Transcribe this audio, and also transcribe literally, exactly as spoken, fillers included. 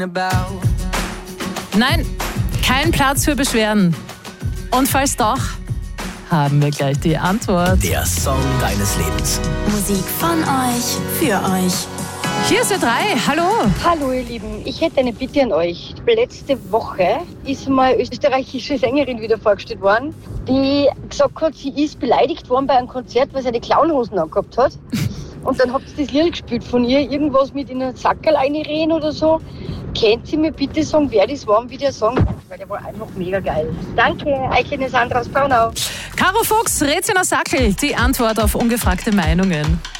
Nein, kein Platz für Beschwerden. Und falls doch, haben wir gleich die Antwort. Der Song deines Lebens. Musik von euch, für euch. Hier ist der drei. Hallo. Hallo ihr Lieben, ich hätte eine Bitte an euch. Letzte Woche ist mal eine österreichische Sängerin wieder vorgestellt worden, die gesagt hat, sie ist beleidigt worden bei einem Konzert, weil sie eine Clownhosen angehabt hat. Und dann habt ihr das Lied gespielt von ihr, irgendwas mit in einen Sackerl reinreden oder so. Könnt ihr mir bitte sagen, wer das war und wie der Song? Weil der war einfach mega geil. Danke, Eichene Sandra aus Braunau. Caro Fuchs, Rätselner Sackel, die Antwort auf ungefragte Meinungen.